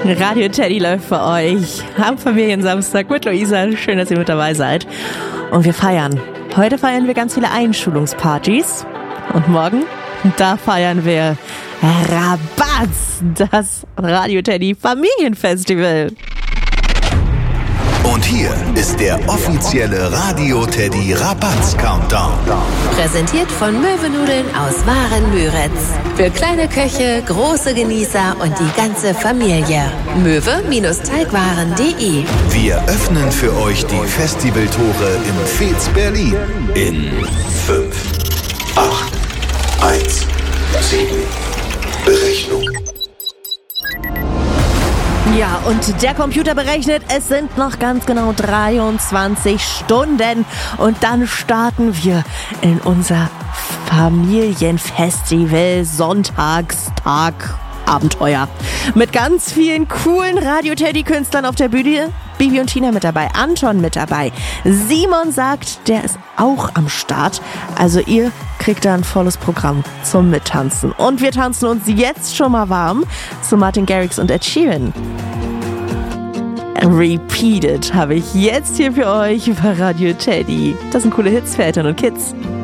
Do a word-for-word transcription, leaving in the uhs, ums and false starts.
Radio Teddy läuft für euch am Familiensamstag mit Luisa. Schön, dass ihr mit dabei seid. Und wir feiern. Heute feiern wir ganz viele Einschulungspartys. Und morgen, da feiern wir Rabatz, das Radio Teddy Familienfestival. Und hier ist der offizielle Radio Teddy Rabatz Countdown. Präsentiert von Möwenudeln aus Waren-Müritz. Für kleine Köche, große Genießer und die ganze Familie. möwe-teigwaren punkt de. Wir öffnen für euch die Festivaltore im Fez Berlin. In fünf, acht, eins, sieben, Berechnung. Ja, und der Computer berechnet, es sind noch ganz genau dreiundzwanzig Stunden. Und dann starten wir in unser Familienfestival Sonntagstag Abenteuer. Mit ganz vielen coolen Radio-Teddy-Künstlern auf der Bühne. Bibi und Tina mit dabei, Anton mit dabei. Simon sagt, der ist auch am Start. Also ihr kriegt da ein volles Programm zum Mittanzen. Und wir tanzen uns jetzt schon mal warm zu Martin Garrix und Ed Sheeran. Repeated habe ich jetzt hier für euch über Radio Teddy. Das sind coole Hits für Eltern und Kids.